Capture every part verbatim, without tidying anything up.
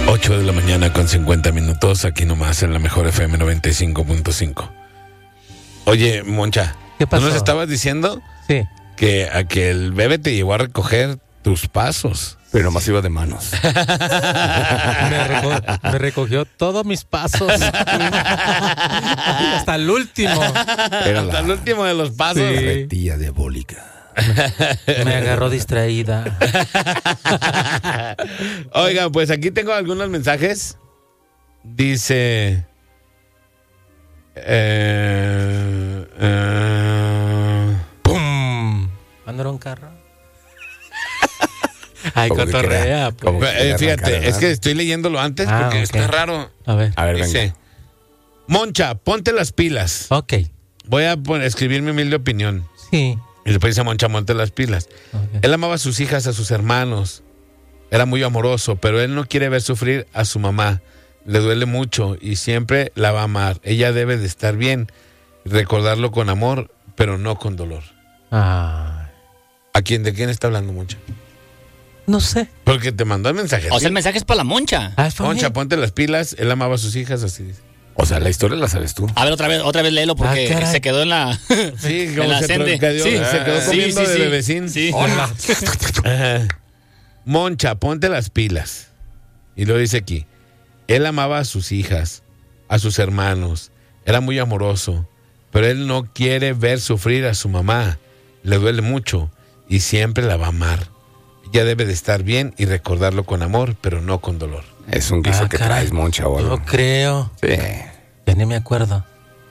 ocho de la mañana con cincuenta minutos, aquí nomás en la mejor F M noventa y cinco punto cinco. Oye, Moncha, ¿qué pasó? ¿tú nos estabas diciendo? Sí. Que a que el bebé te llevó a recoger tus pasos. Pero nomás iba de manos. Me, reco- me recogió todos mis pasos. Hasta el último. Era Hasta la el último de los pasos. Sí. retilla diabólica. Me agarró distraída. Oigan, pues aquí tengo algunos mensajes. Dice... Eh, eh, ¡Pum! ¿Cuándo era un carro? Ay, Como que cotorrea. quería- Pues. como que- eh, arrancar, fíjate, ¿verdad? es que estoy leyéndolo antes Ah, porque ok. está raro. A ver. A ver, venga. Dice... Moncha, ponte las pilas. Ok. Voy a pon- escribir mi humilde opinión. Sí. Y después dice Moncha, ponte las pilas. Okay. Él amaba a sus hijas, a sus hermanos. Era muy amoroso, pero él no quiere ver sufrir a su mamá. Le duele mucho y siempre la va a amar. Ella debe de estar bien, recordarlo con amor, pero no con dolor. Ay. ¿A quién, de quién está hablando, Moncha? No sé. Porque te mandó el mensaje. O sea, el mensaje es para la Moncha. Ah, es para Moncha, mí. ponte las pilas. Él amaba a sus hijas, así dice. O sea, la historia la sabes tú. A ver, otra vez, otra vez léelo porque Ah, caray. se quedó en la. Sí, en como la se, sende. quedó, Sí. se quedó Sí, comiendo sí, de sí. bebecín. Sí. Ajá. Moncha, ponte las pilas. Y lo dice aquí. Él amaba a sus hijas, a sus hermanos. Era muy amoroso. Pero él no quiere ver sufrir a su mamá. Le duele mucho y siempre la va a amar. Ella debe de estar bien y recordarlo con amor, pero no con dolor. Es un guiso Ah, que caray. traes, Moncha, o algo. Yo creo. Sí. Ya ni me acuerdo.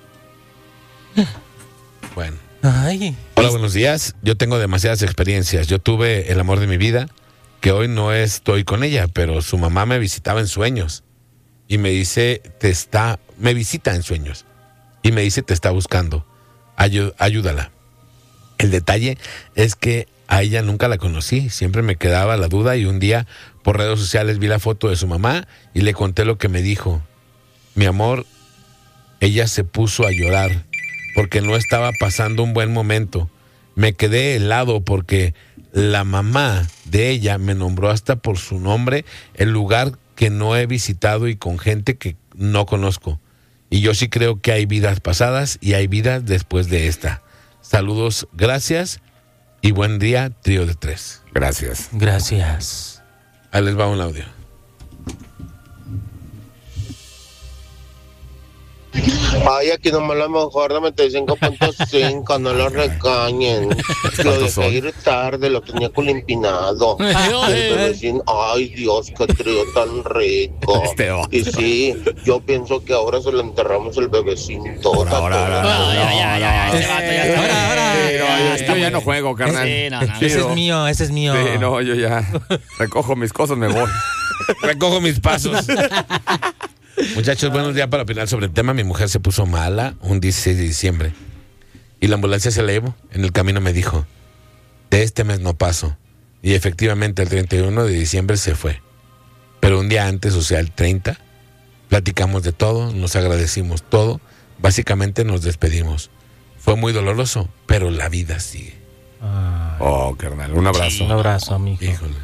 Bueno. Ay. Hola, buenos días. Yo tengo demasiadas experiencias. Yo tuve el amor de mi vida, que hoy no estoy con ella, pero su mamá me visitaba en sueños. Y me dice, te está, me visita en sueños. Y me dice, te está buscando. Ayu- ayúdala. El detalle es que a ella nunca la conocí. Siempre me quedaba la duda y un día por redes sociales vi la foto de su mamá y le conté lo que me dijo. Mi amor, ella se puso a llorar porque no estaba pasando un buen momento. Me quedé helado porque la mamá de ella me nombró hasta por su nombre el lugar que no he visitado y con gente que no conozco. Y yo sí creo que hay vidas pasadas y hay vidas después de esta. Saludos, gracias y buen día, trío de tres. Gracias. Gracias. Ahí les va un audio. Ay, aquí nomás la mejor noventa y cinco punto cinco, no lo recañen. Lo dejé ir tarde, lo tenía colimpinado. Y el bebecín, ay Dios, qué trío tan rico. Este vato. Y sí, yo pienso que ahora se lo enterramos el bebecín todo. Ahora, ahora, ahora. Ah, ya, ya, ya, ya, este vato ya está. Ahora, ahora. Sí, no, yo, yo ya no juego, carnal. Sí, no, no. Ese es mío, ese es mío. Sí, no, yo ya recojo mis cosas, me voy. Recojo mis pasos. Muchachos, buenos días para opinar sobre el tema. Mi mujer se puso mala un dieciséis de diciembre y la ambulancia se la llevó. En el camino me dijo, de este mes no paso. Y efectivamente el treinta y uno de diciembre se fue. Pero un día antes, o sea el treinta, platicamos de todo, nos agradecimos todo. Básicamente nos despedimos. Fue muy doloroso, pero la vida sigue. Ay, Oh, carnal, un abrazo. un abrazo, amigo. Híjole.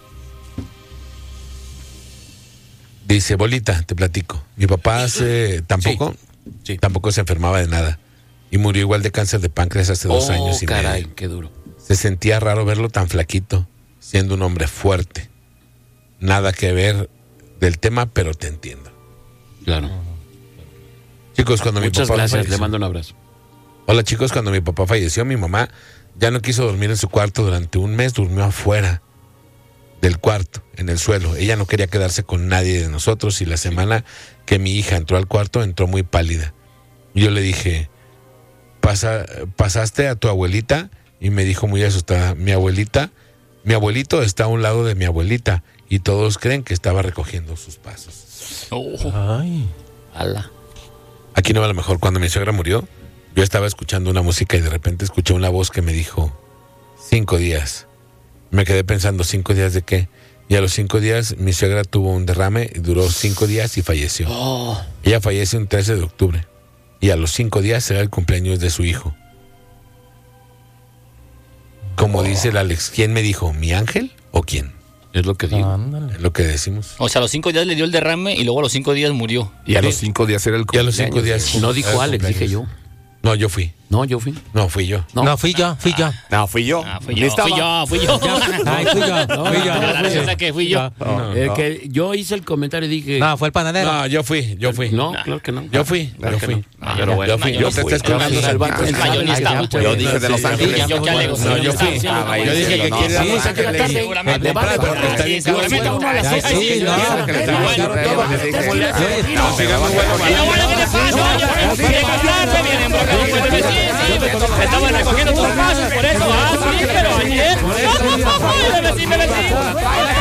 Dice, Bolita, te platico. Mi papá hace tampoco, Sí. tampoco se enfermaba de nada. Y murió igual de cáncer de páncreas hace dos Oh, años y caray, medio. qué duro. Se sentía raro verlo tan flaquito, siendo un hombre fuerte. Nada que ver del tema, pero te entiendo. Claro. Chicos, cuando mi Muchas papá gracias, falleció- le mando un abrazo. Hola chicos, cuando mi papá falleció, mi mamá ya no quiso dormir en su cuarto durante un mes, durmió afuera del cuarto, en el suelo. Ella no quería quedarse con nadie de nosotros y la semana que mi hija entró al cuarto entró muy pálida. Y yo le dije, Pasa, ¿pasaste a tu abuelita? Y me dijo muy asustada, mi abuelita, mi abuelito está a un lado de mi abuelita y todos creen que estaba recogiendo sus pasos. Oh, Ay. ala. Aquí no va lo mejor, cuando mi suegra murió, yo estaba escuchando una música y de repente escuché una voz que me dijo, cinco días. Me quedé pensando, ¿cinco días de qué? Y a los cinco días mi suegra tuvo un derrame, duró cinco días y falleció. Oh, Ella fallece un trece de octubre y a los cinco días será el cumpleaños de su hijo. Como dice el Alex, ¿quién me dijo? ¿Mi ángel o quién? Es lo que digo. Ándale. Es lo que decimos. O sea, a los cinco días le dio el derrame y luego a los cinco días murió. Y a los cinco días era el Y a los cinco cumpleaños. días. No dijo era Alex, dije cumpleaños. yo. No, yo fui. No, yo fui. No, fui yo. No. No, fui yo, fui yo. No, fui yo. Ah, fui Ni yo, estaba. fui yo, fui yo. Ay, fui yo, fui yo. La graciosa que fui yo. No, Eh, no. que yo hice el comentario y dije. No, fue el panadero. No, yo fui, yo fui. No, claro que no. Yo fui, Claro yo que fui. no. Ah, pero bueno. Yo fui, yo yo te fui. estás colgando Yo fui. Cervantes. Es mayonista. Yo dije de Los Ángeles. Yo, yo, ¿qué alego? No, yo fui. Ah, Yo dije que no, quería no, ir a Los no, Ángeles. no, seguramente. A comprar, porque está bien caro. Seguramente uno a las Ay, seis. sí, sí, no. sí, Claro que le sí, está bueno, bien caro. todo. No, sigamos bueno. Y no, bueno, ¿qué le pasa? Quieren casarse, vienen broncas con el vecino, sí. Estaban recogiendo tus pasos, por eso. Ah, sí, pero ayer. El vecino, el vecino.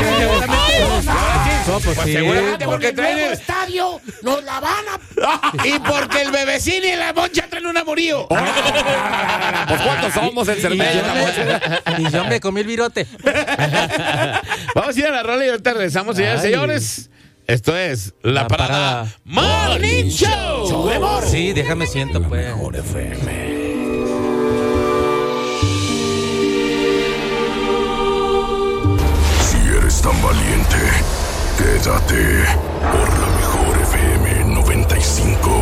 No, pues sí. Seguramente porque traen el... estadio nos la van a. Y porque el bebecín y la moncha traen un amorío. Pues ¿cuántos somos en Y Cermeño? yo, me, y yo me comí el virote. Vamos a ir a la rola y ahorita regresamos, señores y Ay. señores. Esto es La, La Parada, Parada. Morning Show. Sí, déjame siento, pues. Si eres tan valiente, quédate por la mejor F M noventa y cinco.